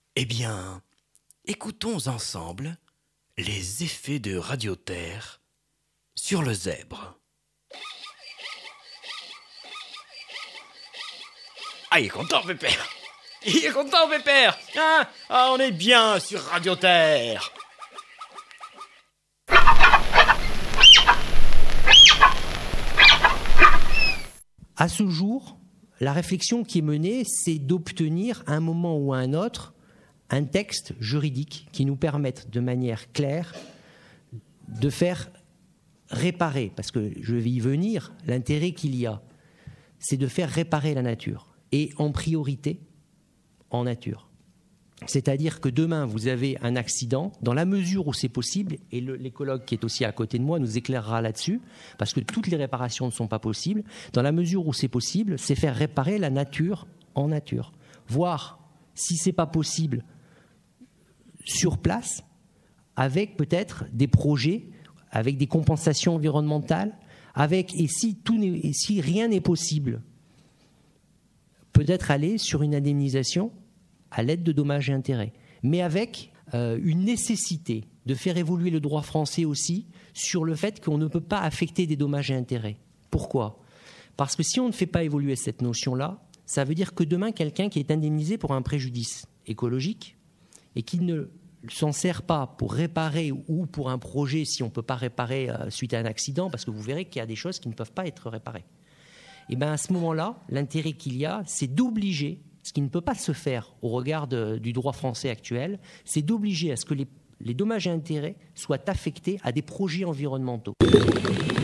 Eh bien, écoutons ensemble les effets de radioterre sur le zèbre. Ah, il est content, Pépère. Il est content, Pépère. On est bien sur radioterre. À ce jour, la réflexion qui est menée, c'est d'obtenir à un moment ou à un autre un texte juridique qui nous permette de manière claire de faire réparer, parce que je vais y venir, l'intérêt qu'il y a, c'est de faire réparer la nature, et en priorité en nature. C'est-à-dire que demain, vous avez un accident, dans la mesure où c'est possible, et l'écologue qui est aussi à côté de moi nous éclairera là-dessus, parce que toutes les réparations ne sont pas possibles, dans la mesure où c'est possible, c'est faire réparer la nature en nature. Voir si ce n'est pas possible sur place, avec peut-être des projets, avec des compensations environnementales, et si rien n'est possible, peut-être aller sur une indemnisation à l'aide de dommages et intérêts, mais avec une nécessité de faire évoluer le droit français aussi sur le fait qu'on ne peut pas affecter des dommages et intérêts. Pourquoi ? Parce que si on ne fait pas évoluer cette notion-là, ça veut dire que demain, quelqu'un qui est indemnisé pour un préjudice écologique et qui ne s'en sert pas pour réparer ou pour un projet, si on ne peut pas réparer suite à un accident, parce que vous verrez qu'il y a des choses qui ne peuvent pas être réparées. Et bien à ce moment-là, l'intérêt qu'il y a, c'est d'obliger, ce qui ne peut pas se faire au regard du droit français actuel, c'est d'obliger à ce que les dommages et intérêts soient affectés à des projets environnementaux.